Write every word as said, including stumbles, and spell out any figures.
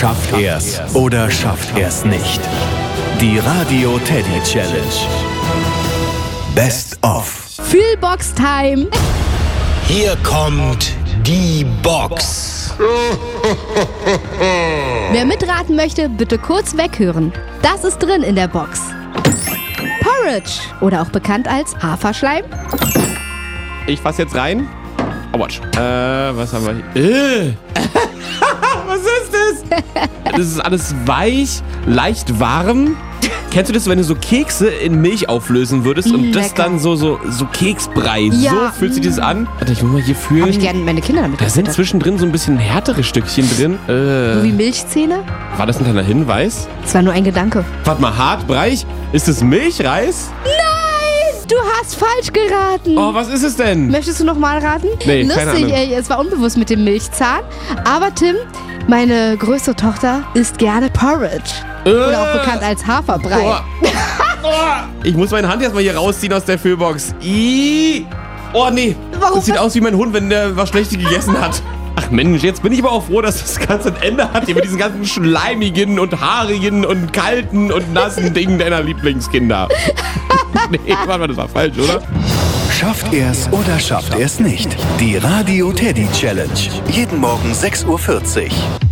Schafft er's oder schafft er's nicht? Die Radio Teddy Challenge. Best of. Fühlbox Time. Hier kommt die Box. Wer mitraten möchte, bitte kurz weghören. Das ist drin in der Box. Porridge oder auch bekannt als Haferschleim. Ich fass jetzt rein. Oh, watch. Äh, was haben wir hier? Äh. Was ist das? Das ist alles weich, leicht warm. Kennst du das, wenn du so Kekse in Milch auflösen würdest und Mm, das lecker. dann so, so, so Keksbrei? Ja. So fühlt sich das an. Warte, ich muss mal hier fühlen. Habe ich gerne meine Kinder damit Da sind gefüttert. zwischendrin so ein bisschen härtere Stückchen drin. So wie Äh, Milchzähne? war das ein kleiner Hinweis? Das war nur ein Gedanke. Warte mal, hart, breich? Ist das Milchreis? Du hast falsch geraten. Oh, was ist es denn? Möchtest du noch mal raten? Nee, keine Lustig, Ahnung. ey, es war unbewusst mit dem Milchzahn. Aber Tim, meine größte Tochter isst gerne Porridge. Oder auch bekannt als Haferbrei. Boah. Boah. Ich muss meine Hand erstmal hier rausziehen aus der Füllbox. Ih. Oh nee. Warum? Das sieht aus wie mein Hund, wenn der was Schlechtes gegessen hat. Ach Mensch, jetzt bin ich aber auch froh, dass das Ganze ein Ende hat. Hier mit diesen ganzen schleimigen und haarigen und kalten und nassen Dingen deiner Lieblingskinder. Nee, warte mal, das war falsch, oder? Schafft er's oder schafft er's nicht? Die Radio Teddy Challenge. Jeden Morgen sechs Uhr vierzig.